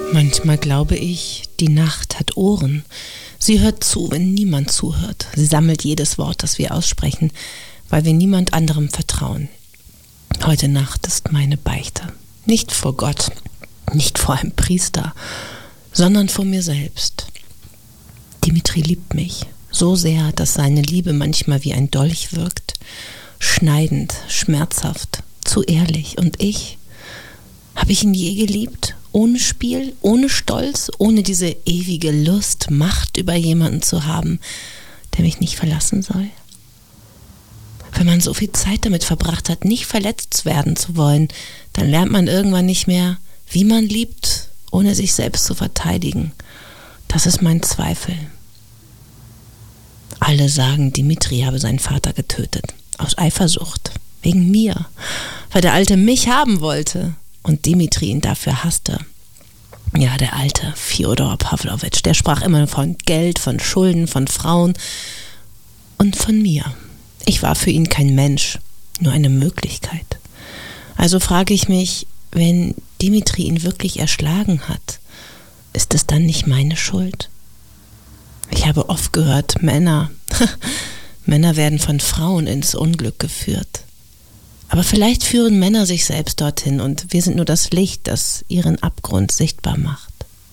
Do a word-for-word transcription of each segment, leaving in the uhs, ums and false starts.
Manchmal glaube ich, die Nacht hat Ohren. Sie hört zu, wenn niemand zuhört. Sie sammelt jedes Wort, das wir aussprechen, weil wir niemand anderem vertrauen. Heute Nacht ist meine Beichte. Nicht vor Gott, nicht vor einem Priester, sondern vor mir selbst. Dimitri liebt mich so sehr, dass seine Liebe manchmal wie ein Dolch wirkt. Schneidend, schmerzhaft, zu ehrlich. Und ich? Habe ich ihn je geliebt? Ohne Spiel, ohne Stolz, ohne diese ewige Lust, Macht über jemanden zu haben, der mich nicht verlassen soll? Wenn man so viel Zeit damit verbracht hat, nicht verletzt werden zu wollen, dann lernt man irgendwann nicht mehr, wie man liebt, ohne sich selbst zu verteidigen. Das ist mein Zweifel. Alle sagen, Dimitri habe seinen Vater getötet. Aus Eifersucht. Wegen mir. Weil der Alte mich haben wollte. Und Dimitri ihn dafür hasste. Ja, der alte Fjodor Pawlowitsch, der sprach immer von Geld, von Schulden, von Frauen und von mir. Ich war für ihn kein Mensch, nur eine Möglichkeit. Also frage ich mich, wenn Dimitri ihn wirklich erschlagen hat, ist es dann nicht meine Schuld? Ich habe oft gehört, Männer, Männer werden von Frauen ins Unglück geführt. Aber vielleicht führen Männer sich selbst dorthin und wir sind nur das Licht, das ihren Abgrund sichtbar macht.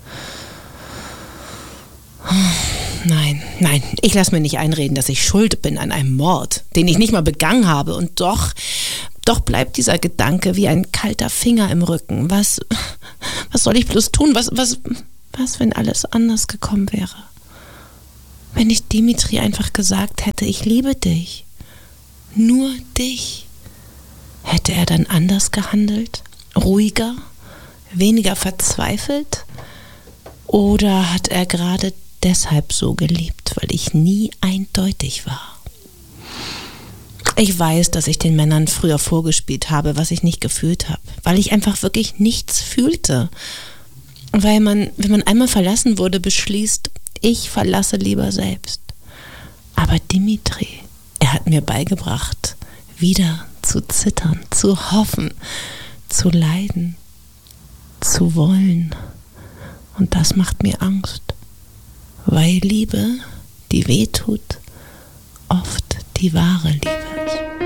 Nein, nein, ich lasse mir nicht einreden, dass ich schuld bin an einem Mord, den ich nicht mal begangen habe. Und doch, doch bleibt dieser Gedanke wie ein kalter Finger im Rücken. Was, was soll ich bloß tun? Was, was, was, wenn alles anders gekommen wäre? Wenn ich Dimitri einfach gesagt hätte, ich liebe dich. Nur dich. Hätte er dann anders gehandelt? Ruhiger? Weniger verzweifelt? Oder hat er gerade deshalb so geliebt, weil ich nie eindeutig war? Ich weiß, dass ich den Männern früher vorgespielt habe, was ich nicht gefühlt habe, weil ich einfach wirklich nichts fühlte. Weil man, wenn man einmal verlassen wurde, beschließt, ich verlasse lieber selbst. Aber Dimitri, er hat mir beigebracht, wieder zu zittern, zu hoffen, zu leiden, zu wollen. Und das macht mir Angst, weil Liebe, die wehtut, oft die wahre Liebe ist.